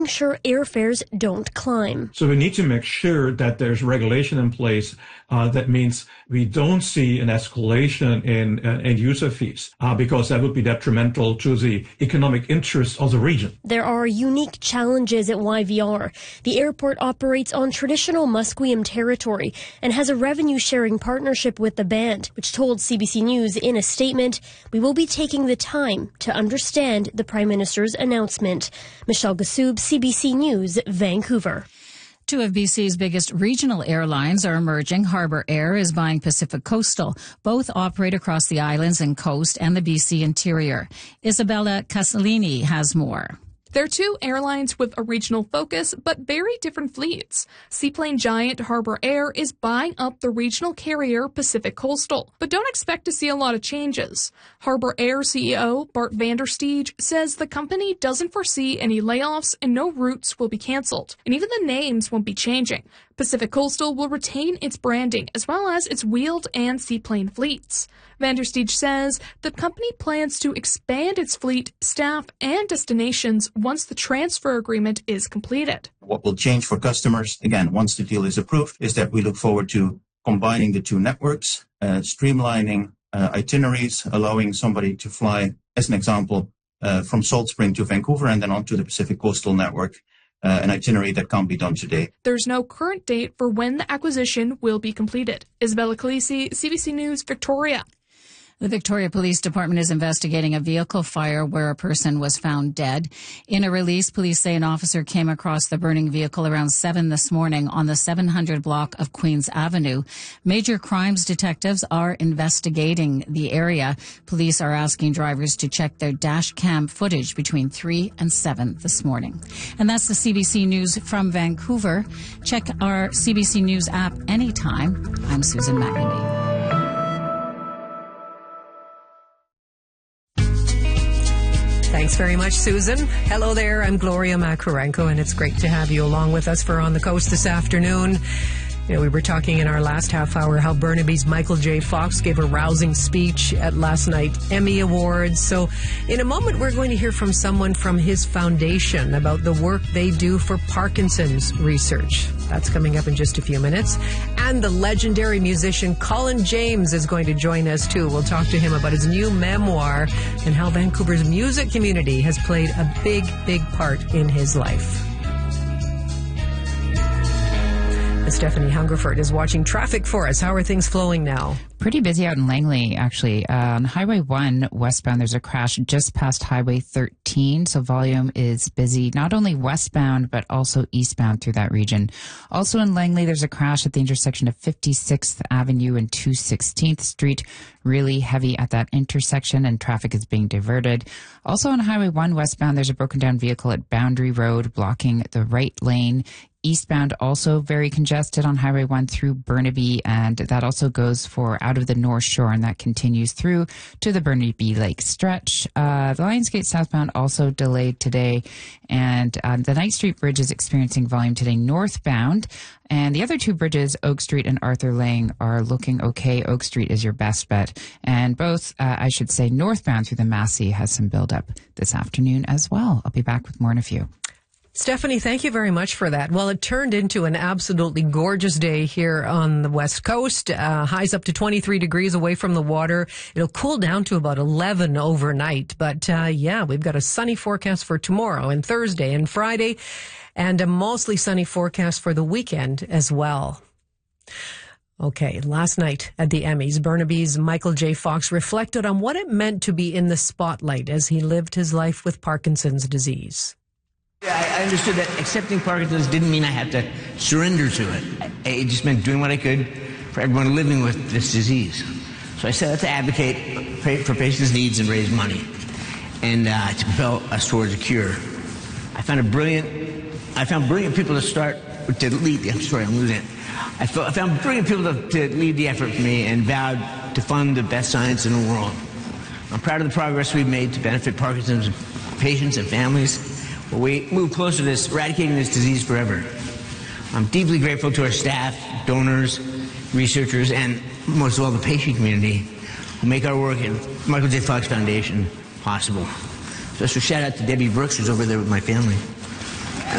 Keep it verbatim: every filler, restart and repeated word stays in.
sure airfares don't climb. So we need to make sure that there's regulation in place uh, that means we don't see an escalation in uh, end user fees uh, because that would be detrimental to the economic interests of the region. There are unique challenges at Y V R. The airport operates on traditional Musqueam territory and has a revenue sharing partnership with the band, which told C B C News in a statement, "We will be taking the time to understand the Prime Minister's announcement." Michelle Gassoub, C B C News, Vancouver. Two of B C's biggest regional airlines are emerging. Harbour Air is buying Pacific Coastal. Both operate across the islands and coast and the B C interior. Isabella Casalini has more. They're two airlines with a regional focus, but very different fleets. Seaplane giant Harbour Air is buying up the regional carrier Pacific Coastal, but don't expect to see a lot of changes. Harbour Air C E O Bart Vandersteege says the company doesn't foresee any layoffs and no routes will be canceled, and even the names won't be changing. Pacific Coastal will retain its branding as well as its wheeled and seaplane fleets. Vandersteege says the company plans to expand its fleet, staff, and destinations once the transfer agreement is completed. What will change for customers, again, once the deal is approved, is that we look forward to combining the two networks, uh, streamlining uh, itineraries, allowing somebody to fly, as an example, uh, from Salt Spring to Vancouver and then onto the Pacific Coastal Network. Uh, an itinerary that can't be done today. There's no current date for when the acquisition will be completed. Isabella Calisi, C B C News, Victoria. The Victoria Police Department is investigating a vehicle fire where a person was found dead. In a release, police say an officer came across the burning vehicle around seven this morning on the seven hundred block of Queens Avenue. Major crimes detectives are investigating the area. Police are asking drivers to check their dash cam footage between three and seven this morning. And that's the C B C News from Vancouver. Check our C B C News app anytime. I'm Susan McNamee. Thanks very much, Susan. Hello there, I'm Gloria Makarenko, and it's great to have you along with us for On the Coast this afternoon. You know, we were talking in our last half hour how Burnaby's Michael J. Fox gave a rousing speech at last night's Emmy Awards. So in a moment, we're going to hear from someone from his foundation about the work they do for Parkinson's research. That's coming up in just a few minutes. And the legendary musician Colin James is going to join us, too. We'll talk to him about his new memoir and how Vancouver's music community has played a big, big part in his life. Stephanie Hungerford is watching traffic for us. How are things flowing now? Pretty busy out in Langley, actually. Uh, on Highway one westbound, there's a crash just past Highway thirteen, so volume is busy, not only westbound, but also eastbound through that region. Also in Langley, there's a crash at the intersection of fifty-sixth Avenue and two sixteenth Street. Really heavy at that intersection, and traffic is being diverted. Also on Highway one westbound, there's a broken down vehicle at Boundary Road blocking the right lane. Eastbound also very congested on Highway one through Burnaby, and that also goes for out of the North Shore, and that continues through to the Burnaby Lake stretch. Uh, the Lionsgate southbound also delayed today, and uh, the Knight Street Bridge is experiencing volume today northbound, and the other two bridges, Oak Street and Arthur Lang, are looking okay. Oak Street is your best bet, and both, uh, I should say, northbound through the Massey has some buildup this afternoon as well. I'll be back with more in a few. Stephanie, thank you very much for that. Well, it turned into an absolutely gorgeous day here on the West Coast. Uh, highs up to twenty-three degrees away from the water. It'll cool down to about eleven overnight. But, uh, yeah, we've got a sunny forecast for tomorrow and Thursday and Friday, and a mostly sunny forecast for the weekend as well. Okay, last night at the Emmys, Burnaby's Michael J. Fox reflected on what it meant to be in the spotlight as he lived his life with Parkinson's disease. I understood that accepting Parkinson's didn't mean I had to surrender to it. It just meant doing what I could for everyone living with this disease. So I set out to advocate for patients' needs and raise money, and uh, to propel us towards a cure. I found a brilliant, I found brilliant people to start, to lead, I'm sorry, I'm losing it. I found brilliant people to, to lead the effort for me and vowed to fund the best science in the world. I'm proud of the progress we've made to benefit Parkinson's patients and families. We move closer to this, eradicating this disease forever. I'm deeply grateful to our staff, donors, researchers, and most of all the patient community who make our work at Michael J. Fox Foundation possible. Special shout out to Debbie Brooks, who's over there with my family.